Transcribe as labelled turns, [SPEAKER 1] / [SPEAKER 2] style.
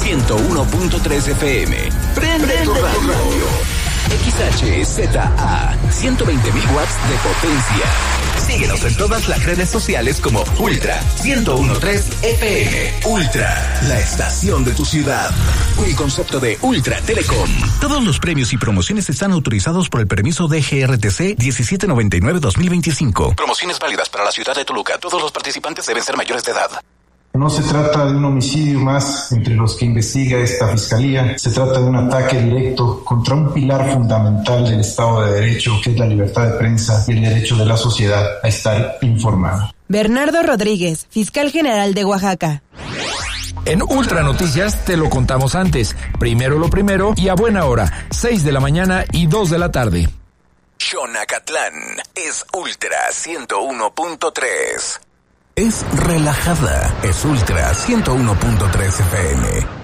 [SPEAKER 1] 101.3 FM. Prende tu radio. XHZA, 120.000 watts de potencia. Síguenos en todas las redes sociales como Ultra 101.3 FM. Ultra, la estación de tu ciudad. Un concepto de Ultra Telecom. Todos los premios y promociones están autorizados por el permiso de GRTC 1799-2025. Promociones válidas para la ciudad de Toluca. Todos los participantes deben ser mayores de edad.
[SPEAKER 2] No se trata de un homicidio más entre los que investiga esta fiscalía, se trata de un ataque directo contra un pilar fundamental del Estado de Derecho, que es la libertad de prensa y el derecho de la sociedad a estar informada.
[SPEAKER 3] Bernardo Rodríguez, fiscal general de Oaxaca.
[SPEAKER 4] En Ultra Noticias te lo contamos antes, primero lo primero y a buena hora, 6 de la mañana y 2 de la tarde.
[SPEAKER 1] Xonacatlán es Ultra 101.3. Es relajada, es Ultra 101.3 FM.